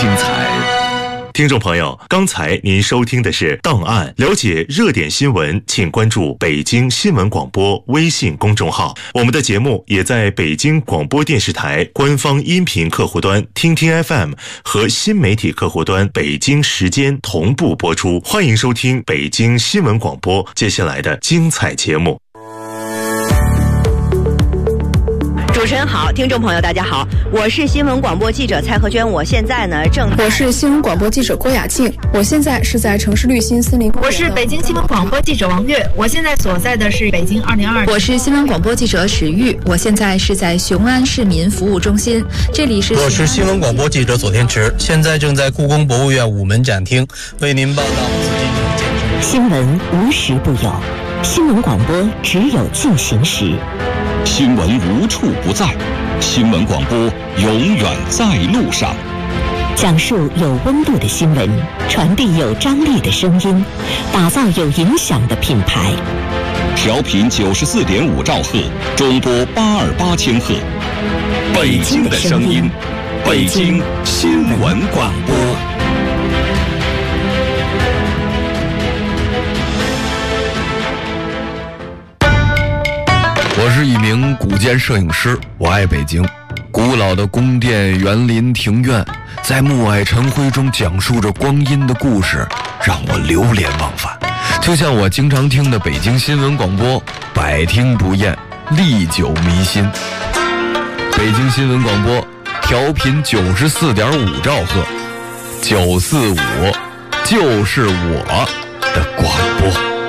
精彩。听众朋友，刚才您收听的是《档案》，了解热点新闻，请关注北京新闻广播微信公众号。我们的节目也在北京广播电视台官方音频客户端听听 FM 和新媒体客户端北京时间同步播出。欢迎收听北京新闻广播接下来的精彩节目。 主持人好，听众朋友大家好，我是新闻广播记者蔡和娟，我现在呢我是新闻广播记者郭雅静，我现在是在城市绿心森林公园。 我是北京新闻广播记者王悦，我现在所在的是北京202。 我是新闻广播记者史玉，我现在是在雄安市民服务中心，这里是。 我是新闻广播记者左天池，现在正在故宫博物院午门展厅为您报道新闻无时不有，新闻广播只有进行时。 新闻无处不在，新闻广播永远在路上。 讲述有温度的新闻，传递有张力的声音，打造有影响的品牌。 调频94.5兆赫，中波828千赫。北京的声音，北京新闻广播。 我是一名古建摄影师，我爱北京。古老的宫殿、园林、庭院，在暮霭晨辉中讲述着光阴的故事，让我流连忘返。就像我经常听的北京新闻广播，百听不厌，历久弥新。北京新闻广播调频94.5兆赫，945就是我的广播。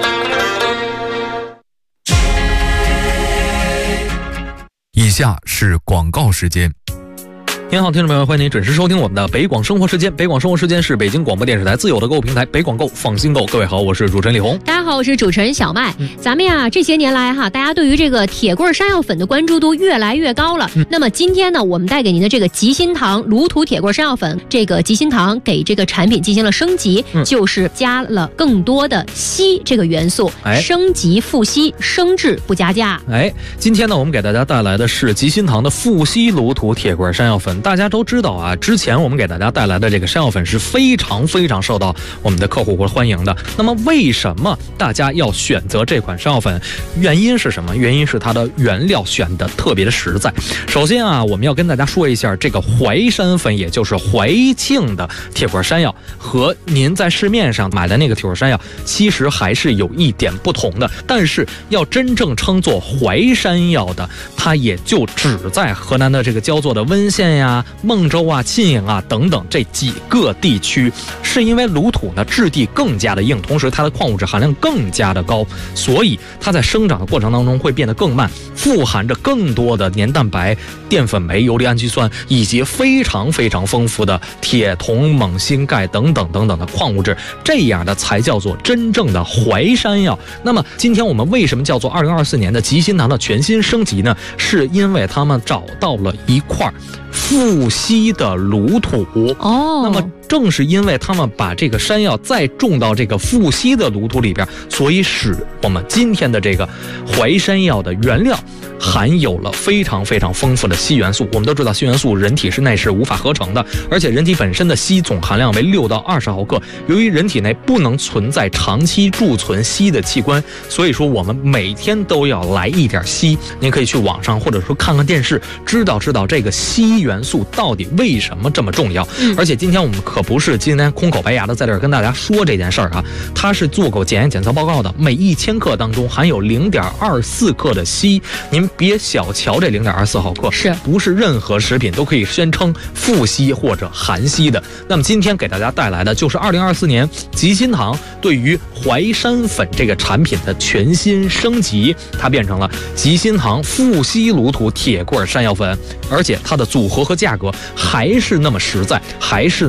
以下是广告时间。 您好，听众朋友，欢迎您准时收听我们的北广生活时间。北广生活时间是北京广播电视台自有的购物平台北广购，放心购。各位好，我是主持人李红。 大家好，我是主持人小麦。咱们呀，这些年来哈，大家对于这个铁棍山药粉的关注度越来越高了。那么今天呢，我们带给您的这个吉心堂卤土铁棍山药粉，这个吉心堂给这个产品进行了升级，就是加了更多的硒这个元素，升级富硒，升质不加价。 今天呢，我们给大家带来的是吉心堂的富硒卤土铁棍山药粉。大家都知道啊，之前我们给大家带来的这个山药粉是非常受到我们的客户欢迎的。那么为什么大家要选择这款山药粉？原因是什么？原因是它的原料选的特别的实在。首先啊，我们要跟大家说一下，这个淮山粉，也就是怀庆的铁棍山药，和您在市面上买的那个铁棍山药其实还是有一点不同的。但是要真正称作淮山药的，它也就只在河南的这个焦作的温县呀、孟州啊、沁营啊等等这几个地区，是因为卤土呢质地更加的硬，同时它的矿物质含量更加的高，所以它在生长的过程当中会变得更慢，富含着更多的黏蛋白、淀粉酶、游离氨基酸以及非常丰富的铁、铜、锰、锌、钙等等的矿物质，这样的才叫做真正的淮山药。那么今天我们为什么叫做2024年的吉心堂的全新升级呢？是因为他们找到了一块富硒的卤土那么正是因为他们把这个山药再种到这个富硒的卤土里边，所以使我们今天的这个淮山药的原料含有了非常丰富的硒元素。我们都知道硒元素人体内是无法合成的，而且人体本身的硒总含量为6到20毫克。由于人体内不能存在长期贮存硒的器官，所以说我们每天都要来一点硒。您可以去网上或者说看看电视，知道这个硒元素到底为什么这么重要。而且今天我们可不是今天空口白牙的在这儿跟大家说这件事儿啊，它是做过检验检测报告的，每1000克当中含有0.24克的硒。您别小瞧这0.24毫克，不是任何食品都可以宣称富硒或者含硒的。那么今天给大家带来的就是2024年吉心堂对于淮山粉这个产品的全新升级，它变成了吉心堂富硒卤土铁棍山药粉，而且它的组合和价格还是那么实在，还是那么优惠。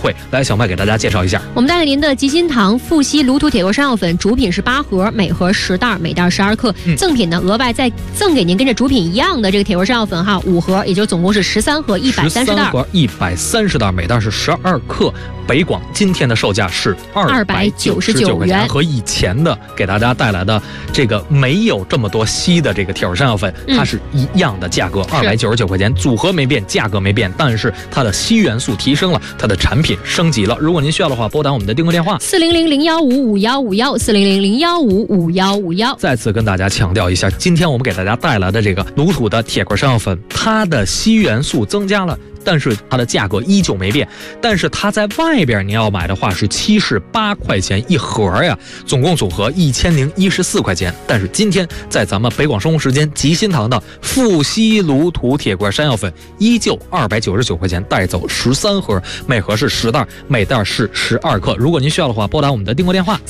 惠。来，小麦给大家介绍一下。 我们带给您的吉心堂富硒卤土铁锅山药粉，主品是8盒，每盒10袋，每袋12克。赠品呢，额外再赠给您跟这主品一样的这个铁锅山药粉哈，5盒，也就总共是13盒，130袋。 13盒130袋，每袋是12克。北广今天的售价是299块钱，和以前的给大家带来的这个没有这么多硒的这个铁锅山药粉，它是一样的价格，299块钱，组合没变，价格没变，但是它的硒元素提升了，它的产品升级了。如果您需要的话，拨打我们的订购电话 400-015-5151，400-015-5151。 再次跟大家强调一下，今天我们给大家带来的这个卤土的铁锅山药粉，它的硒元素增加了，但是它的价格依旧没变。但是它在外边你要买的话是78块钱一盒呀，总共组合1014块钱。但是今天在咱们北广生活时间吉心堂的富硒卤土铁锅山药粉，依旧299块钱，带走13盒，每盒是10袋，每袋是12克。如果您需要的话，拨打我们的订购电话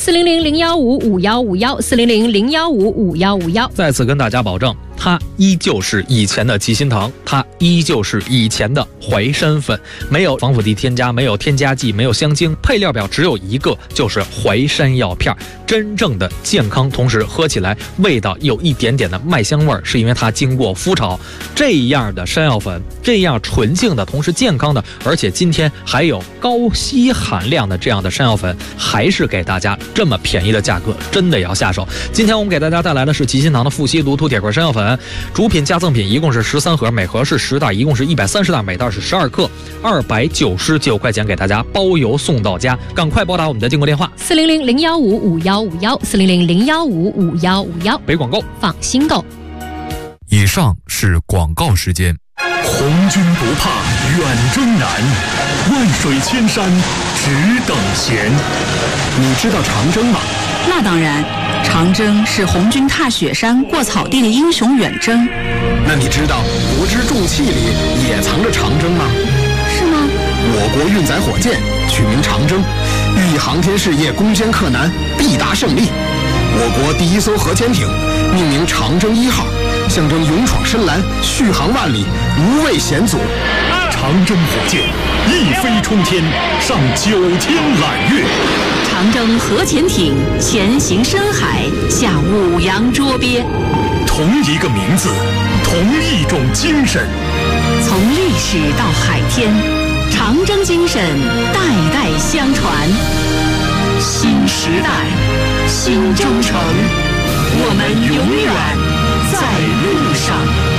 400-015-5151，400-015-5151。 再次跟大家保证，它依旧是以前的吉心堂，它依旧是以前的淮山粉，没有防腐剂添加，没有添加剂，没有香精，配料表只有一个，就是淮山药片，真正的健康，同时喝起来味道有一点点的麦香味儿，是因为它经过麸炒。这样的山药粉，这样纯净的，同时健康的，而且今天还有高硒含量的这样的山药粉，还是给大家这么便宜的价格，真的要下手。今天我们给大家带来的是吉心堂的富硒卤土铁锅山药粉，主品加赠品一共是13盒，每盒是10袋，一共是130袋，每袋是12克，299块钱给大家包邮送到家。赶快拨打我们的订购电话 400-015-5151，400-015-5151。 北广购， 放心购。 以上是广告时间。 红军不怕远征难，万水千山只等闲。你知道长征吗？ 那当然，长征是红军踏雪山过草地的英雄远征。 那你知道国之重器里也藏着长征吗？ 是吗？ 我国运载火箭取名长征，寓意航天事业攻坚克难，必达胜利。我国第一艘核潜艇命名长征1号，象征勇闯深蓝，续航万里，无畏险阻。长征火箭一飞冲天，上9天揽月。 长征核潜艇前行深海，下五洋捉鳖。 同一个名字，同一种精神。 从历史到海天，长征精神代代相传。新时代，新征程，我们永远在路上。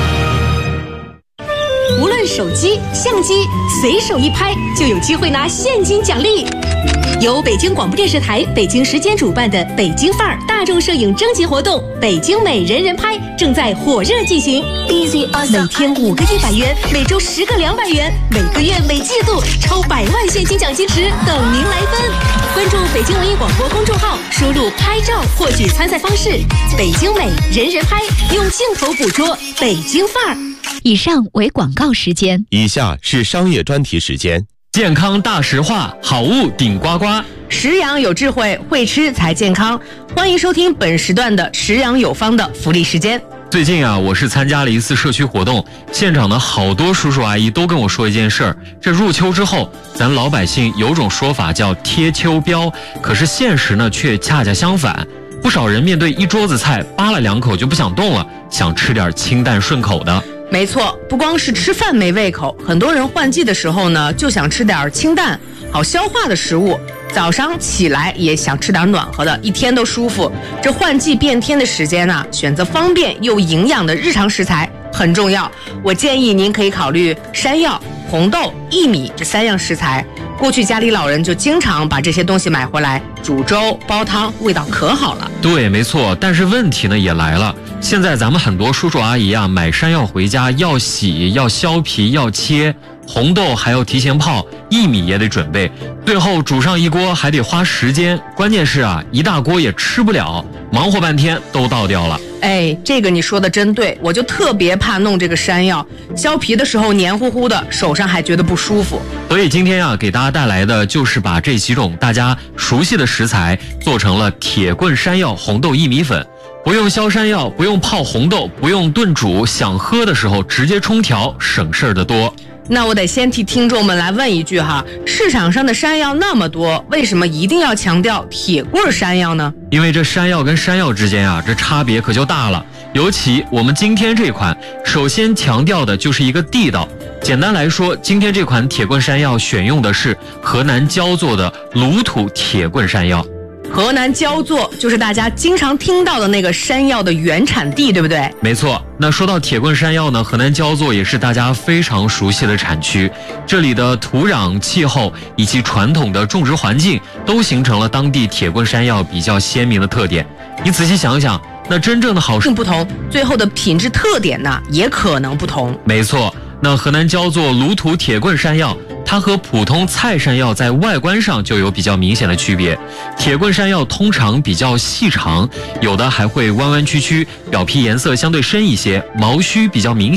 无论手机、相机，随手一拍就有机会拿现金奖励。由北京广播电视台北京时间主办的北京范儿大众摄影征集活动“北京美人人拍”正在火热进行。每天5个100元，每周10个200元，每个月每季度超100万现金奖金池等您来分。关注北京文艺广播公众号，输入拍照获取参赛方式。北京美人人拍，用镜头捕捉北京范儿。 以上为广告时间， 以下是商业专题时间。 健康大实话，好物顶呱呱。 食养有智慧，会吃才健康。欢迎收听本时段的食养有方的福利时间。 最近啊，我是参加了一次社区活动，现场的好多叔叔阿姨都跟我说一件事儿：这入秋之后，咱老百姓有种说法叫贴秋膘，可是现实呢却恰恰相反。不少人面对一桌子菜，扒了2口就不想动了，想吃点清淡顺口的。 没错，不光是吃饭没胃口，很多人换季的时候呢，就想吃点清淡、好消化的食物。早上起来也想吃点暖和的，一天都舒服。这换季变天的时间呢，选择方便又营养的日常食材很重要。我建议您可以考虑山药、红豆、薏米这3样食材。过去家里老人就经常把这些东西买回来煮粥、煲汤，味道可好了。 对，没错。但是问题呢也来了，现在咱们很多叔叔阿姨啊，买山药回家要洗、要削皮、要切，红豆还要提前泡，薏米也得准备，最后煮上一锅还得花时间。关键是啊，一大锅也吃不了，忙活半天都倒掉了。 哎，这个你说的真对，我就特别怕弄这个山药，削皮的时候黏糊糊的，手上还觉得不舒服。 所以今天啊，给大家带来的就是把这几种大家熟悉的食材做成了铁棍山药红豆薏米粉，不用削山药，不用泡红豆，不用炖煮，想喝的时候直接冲调，省事儿的多。 那我得先替听众们来问一句哈，市场上的山药那么多，为什么一定要强调铁棍山药呢？ 因为这山药跟山药之间啊，这差别可就大了。尤其我们今天这款，首先强调的就是一个地道。简单来说，今天这款铁棍山药选用的是河南焦作的卤土铁棍山药。 河南焦作就是大家经常听到的那个山药的原产地，对不对？ 没错。那说到铁棍山药呢，河南焦作也是大家非常熟悉的产区。这里的土壤、气候以及传统的种植环境，都形成了当地铁棍山药比较鲜明的特点。你仔细想想，那真正的好不同，最后的品质特点呢，也可能不同。 没错。那河南焦作卤土铁棍山药，它和普通菜山药在外观上就有比较明显的区别。铁棍山药通常比较细长，有的还会弯弯曲曲，表皮颜色相对深一些，毛须比较明显。